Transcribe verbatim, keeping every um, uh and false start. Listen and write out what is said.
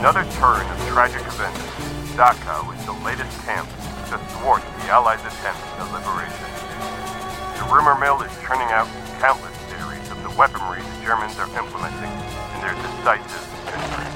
another turn of tragic events, Dachau is the latest camp to thwart the Allies' attempt at liberation. The rumor mill is churning out countless theories of the weaponry the Germans are implementing in their decisive entry.